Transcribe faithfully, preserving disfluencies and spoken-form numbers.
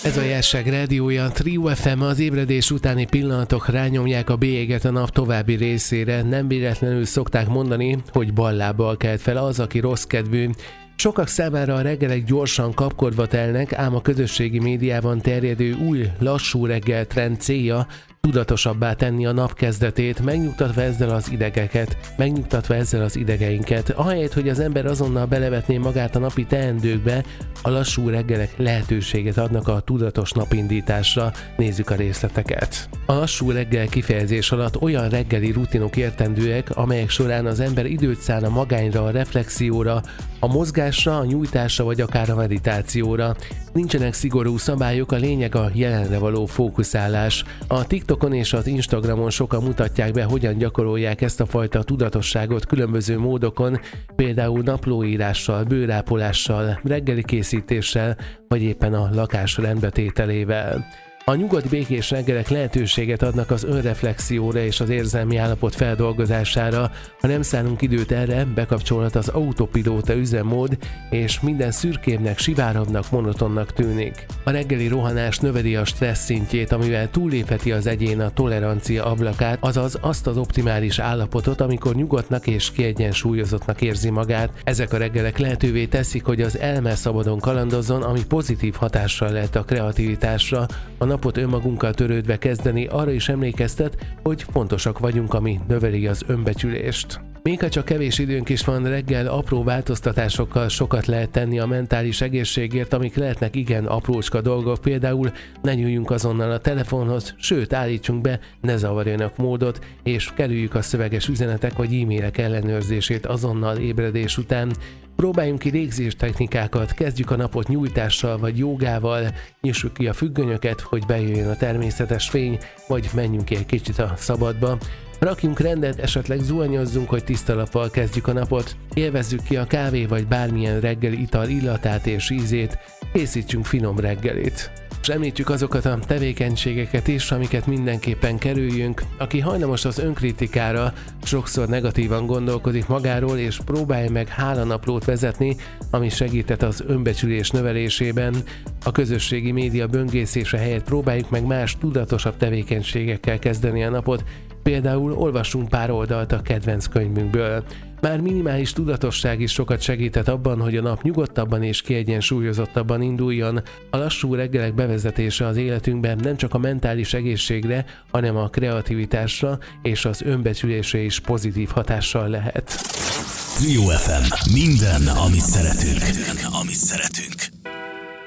Ez a Jásság rádiója, Trio ef em, az ébredés utáni pillanatok rányomják a bélyeget a nap további részére. Nem véletlenül szokták mondani, hogy ballábbal kelt fel az, aki rossz kedvű. Sokak számára a reggelek gyorsan kapkodva telnek, ám a közösségi médiában terjedő új lassú reggel trend célja tudatosabbá tenni a nap kezdetét, megnyugtatva ezzel az idegeket, megnyugtatva ezzel az idegeinket. Ahelyett, hogy az ember azonnal belevetné magát a napi teendőkbe, a lassú reggelek lehetőséget adnak a tudatos napindításra. Nézzük a részleteket. A lassú reggel kifejezés alatt olyan reggeli rutinok értendőek, amelyek során az ember időt szán a magányra, a reflexióra, a mozgásra, a nyújtásra vagy akár a meditációra. Nincsenek szigorú szabályok, a lényeg a jelenre való fókuszálás. A TikTokon és az Instagramon sokan mutatják be, hogyan gyakorolják ezt a fajta tudatosságot különböző módokon, például naplóírással, bőrápolással, reggeli készítéssel, vagy éppen a lakás rendbetételével. A nyugodt, békés reggelek lehetőséget adnak az önreflexióra és az érzelmi állapot feldolgozására. Ha nem szánunk időt erre, bekapcsolhat az autopilóta üzemmód, és minden szürkébbnek, sivárabbnak, monotonnak tűnik. A reggeli rohanás növeli a stressz szintjét, amivel túllépheti az egyén a tolerancia ablakát, azaz azt az optimális állapotot, amikor nyugodtnak és kiegyensúlyozottnak érzi magát. Ezek a reggelek lehetővé teszik, hogy az elme szabadon kalandozzon, ami pozitív hatással lehet a kreativitásra. A napot önmagunkkal törődve kezdeni arra is emlékeztet, hogy fontosak vagyunk, ami növeli az önbecsülést. Még ha csak kevés időnk is van, reggel apró változtatásokkal sokat lehet tenni a mentális egészségért, amik lehetnek igen aprócska dolgok, például ne nyúljunk azonnal a telefonhoz, sőt állítsunk be ne zavarjanak módot, és kerüljük a szöveges üzenetek vagy e-mailek ellenőrzését azonnal ébredés után. Próbáljunk ki légzés technikákat, kezdjük a napot nyújtással vagy jogával, nyissuk ki a függönyöket, hogy bejöjjön a természetes fény, vagy menjünk ki egy kicsit a szabadba. Rakjunk rendet, esetleg zuhanyozzunk, hogy tiszta lappal kezdjük a napot, élvezzük ki a kávé vagy bármilyen reggeli ital illatát és ízét, készítsünk finom reggelit. És említjük azokat a tevékenységeket is, amiket mindenképpen kerüljünk. Aki hajlamos az önkritikára, sokszor negatívan gondolkodik magáról, és próbálj meg hálanaplót vezetni, ami segített az önbecsülés növelésében. A közösségi média böngészése helyett próbáljuk meg más tudatosabb tevékenységekkel kezdeni a napot, például olvassunk pár oldalt a kedvenc könyvünkből. Már minimális tudatosság is sokat segített abban, hogy a nap nyugodtabban és kiegyensúlyozottabban induljon. A lassú reggelek bevezetése az életünkben nem csak a mentális egészségre, hanem a kreativitásra és az önbecsülésre is pozitív hatással lehet. Trio ef em. Minden, amit szeretünk. Minden, amit szeretünk.